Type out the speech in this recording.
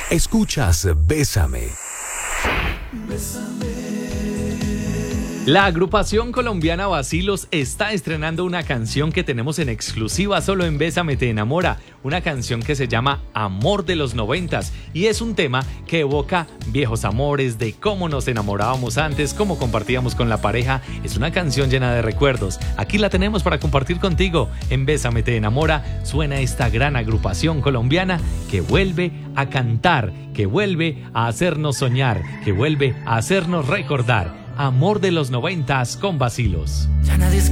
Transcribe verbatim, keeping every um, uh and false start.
Escuchas Bésame. La agrupación colombiana Bacilos está estrenando una canción que tenemos en exclusiva solo en Bésame te enamora, una canción que se llama Amor de los noventas y es un tema que evoca viejos amores, de cómo nos enamorábamos antes, cómo compartíamos con la pareja. Es una canción llena de recuerdos. Aquí la tenemos para compartir contigo. En Bésame te enamora suena esta gran agrupación colombiana que vuelve a cantar, que vuelve a hacernos soñar, que vuelve a hacernos recordar. Amor de los noventas con Bacilos. Ya nadie